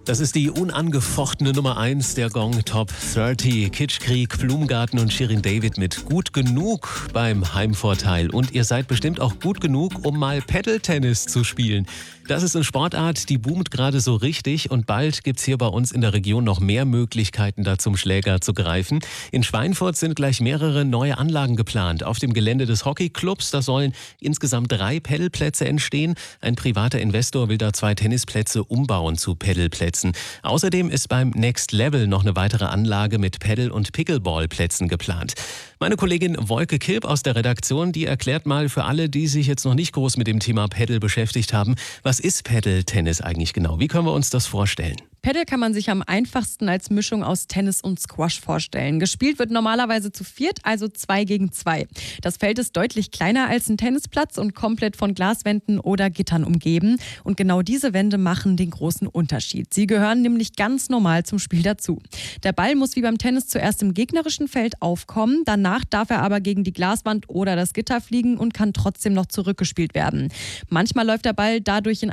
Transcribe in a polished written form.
Das ist die unangefochtene Nummer 1 der Gong Top 30. Kitschkrieg, Blumengarten und Shirin David mit Gut genug beim Heimvorteil. Und ihr seid bestimmt auch gut genug, um mal Paddle-Tennis zu spielen. Das ist eine Sportart, die boomt gerade so richtig und bald gibt's hier bei uns in der Region noch mehr Möglichkeiten, da zum Schläger zu greifen. In Schweinfurt sind gleich mehrere neue Anlagen geplant. Auf dem Gelände des Hockeyclubs, da sollen insgesamt 3 Paddleplätze entstehen. Ein privater Investor will da 2 Tennisplätze umbauen zu Paddleplätzen. Außerdem ist beim Next Level noch eine weitere Anlage mit Paddle- und Pickleball-Plätzen geplant. Meine Kollegin Wolke Kilp aus der Redaktion, die erklärt mal für alle, die sich jetzt noch nicht groß mit dem Thema Paddle beschäftigt haben, was ist Paddle-Tennis eigentlich genau? Wie können wir uns das vorstellen? Paddle kann man sich am einfachsten als Mischung aus Tennis und Squash vorstellen. Gespielt wird normalerweise zu 4, also 2 gegen 2. Das Feld ist deutlich kleiner als ein Tennisplatz und komplett von Glaswänden oder Gittern umgeben. Und genau diese Wände machen den großen Unterschied. Sie gehören nämlich ganz normal zum Spiel dazu. Der Ball muss wie beim Tennis zuerst im gegnerischen Feld aufkommen. Danach darf er aber gegen die Glaswand oder das Gitter fliegen und kann trotzdem noch zurückgespielt werden. Manchmal läuft der Ball dadurch in